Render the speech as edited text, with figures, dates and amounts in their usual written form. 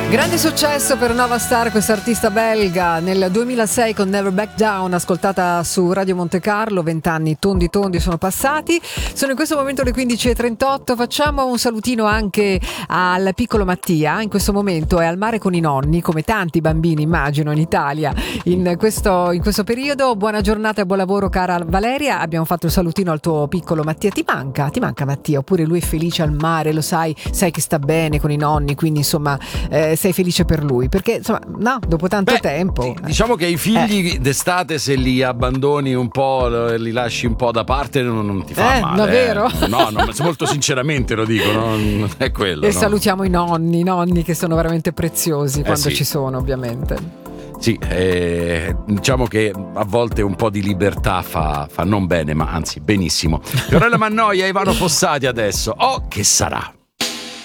Grande successo per Nova Star, questa artista belga, nel 2006 con Never Back Down, ascoltata su Radio Monte Carlo. 20 anni tondi sono passati. Sono in questo momento le 15:38. Facciamo un salutino anche al piccolo Mattia. In questo momento è al mare con i nonni, come tanti bambini immagino in Italia in questo periodo. Buona giornata e buon lavoro, cara Valeria. Abbiamo fatto il salutino al tuo piccolo Mattia. Ti manca Mattia? Oppure lui è felice al mare, lo sai che sta bene con i nonni, quindi insomma sei felice per lui? Perché insomma, no, dopo tanto tempo. Diciamo che i figli d'estate, se li abbandoni un po', li lasci un po' da parte, non ti fa male. No, vero? No, molto sinceramente lo dico, non è quello. E salutiamo i nonni che sono veramente preziosi quando sì. ci sono, ovviamente. Sì, diciamo che a volte un po' di libertà fa non bene, ma anzi benissimo. Fiorella Mannoia e Ivano Fossati adesso. Oh, che sarà?